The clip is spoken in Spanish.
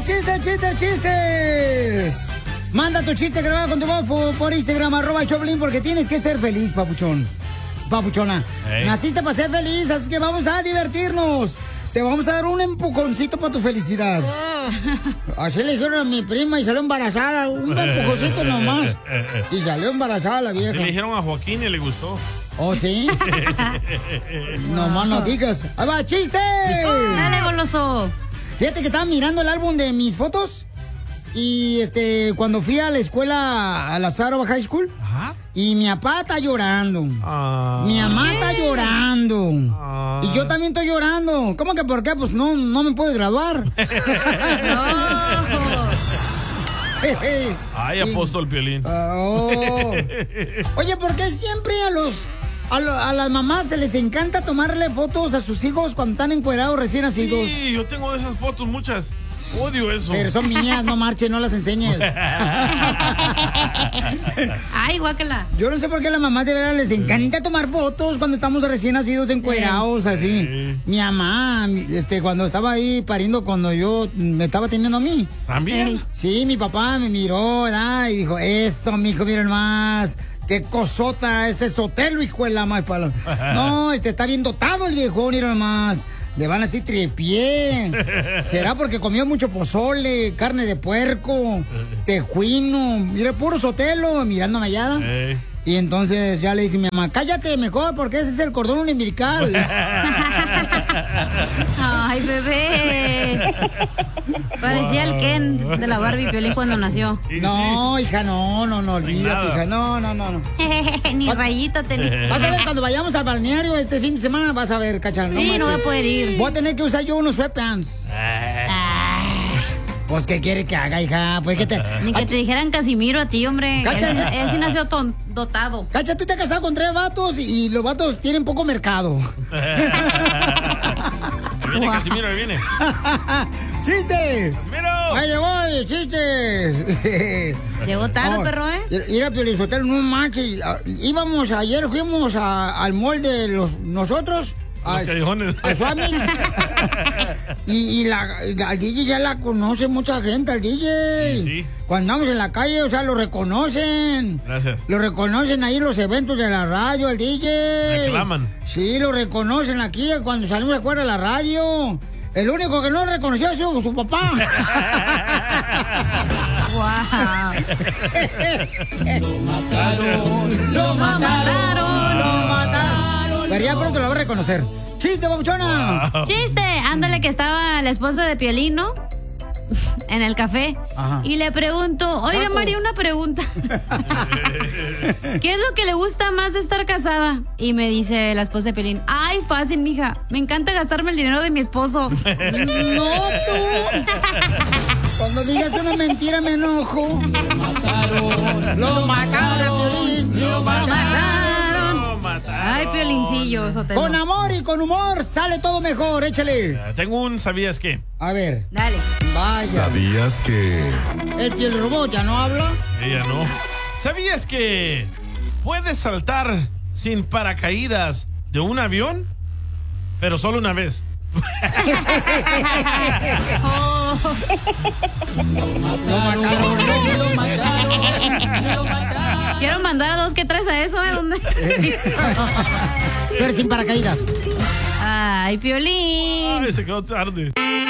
¡Chistes! Manda tu chiste grabado con tu voz por Instagram, @Choplin, porque tienes que ser feliz, papuchón. Papuchona. Hey. Naciste para ser feliz, así que vamos a divertirnos. Te vamos a dar un empujoncito para tu felicidad. Así le dijeron a mi prima y salió embarazada. Un empujoncito nomás. Y salió embarazada la vieja. Así le dijeron a Joaquín y le gustó. ¿Oh, sí? Nomás no digas. ¡Ahí va, chiste! ¡Dale, goloso! Fíjate que estaba mirando el álbum de mis fotos. Y cuando fui a la escuela, a la Sarova High School. Ajá. Y mi papá está llorando. Mi mamá está llorando. Y yo también estoy llorando. ¿Cómo que por qué? Pues no me puedo graduar. Ay, apóstol Piolín. Oye, ¿por qué siempre a las mamás se les encanta tomarle fotos a sus hijos cuando están encuerados recién nacidos? Sí, yo tengo de esas fotos muchas. Odio eso. Pero son mías, no marches, no las enseñes. Ay, guácala. Yo no sé por qué a las mamás de verdad les encanta tomar fotos cuando estamos recién nacidos encuerados, así. Mi mamá, cuando estaba ahí pariendo, cuando yo me estaba teniendo a mí. ¿También? Sí, mi papá me miró, ¿verdad? Y dijo, eso, mijo, miren más. Qué cosota, Sotelo, hijo de la más palo. No, está bien dotado el viejón, miren más. Le van así tripié. ¿Será porque comió mucho pozole, carne de puerco, tejuino? Mira, puro Sotelo, mirándome allá. Y entonces ya le dice mi mamá, cállate mejor, porque ese es el cordón umbilical. Ay, bebé. Parecía el Ken de la Barbie Piolín cuando nació. No, hija, no, olvídate, hija, no. Ni rayita tenía. Vas a ver cuando vayamos al balneario este fin de semana, vas a ver, Cacha. Sí, no voy a poder ir. Voy a tener que usar yo unos sweatpants. Pues, ¿qué quiere que haga, hija? Pues, Ni que te dijeran Casimiro a ti, hombre. Cacha, él sí nació dotado. Cacha, tú te has casado con 3 vatos y los vatos tienen poco mercado. Viene Casimiro, ahí viene. ¡Chiste! ¡Casimiro! ¡Ahí le voy, chiste! Llegó tarde, perro, ¿eh? Mira, Piolizotelo, no manches. Ayer fuimos al mall de nosotros. Los callejones. Al Swami. y al DJ ya la conoce mucha gente, al DJ. Sí. Cuando andamos en la calle, o sea, lo reconocen. Gracias. Lo reconocen ahí en los eventos de la radio, al DJ. Reclaman. Sí, lo reconocen aquí cuando salimos de acuerdo a la radio. El único que no reconoció es su papá. Wow. Lo mataron. Pero ya pronto lo va a reconocer. ¡Chiste, babuchona! Wow. Chiste. Ándale, que estaba la esposa de Piolín, ¿no? En el café. Ajá. Y le pregunto, oiga, María, una pregunta. ¿Qué es lo que le gusta más de estar casada? Y me dice la esposa de Piolín, ay, fácil, mija, me encanta gastarme el dinero de mi esposo. No, tú. Cuando digas una mentira me enojo. Lo mataron, Piolín. Lo mataron. Ay, Piolincillo, Sotelo. Con amor y con humor sale todo mejor, échale. Tengo un ¿sabías qué? A ver. Dale. Vaya. ¿Sabías que el Piel Robot ya no habla? Ella no. ¿Sabías que puedes saltar sin paracaídas de un avión? Pero solo una vez. Lo mataron. Quiero mandar a 2 que 3 a eso, ¿eh? ¿Dónde? Pero sin paracaídas. Ay, Piolín. Ay, se quedó tarde.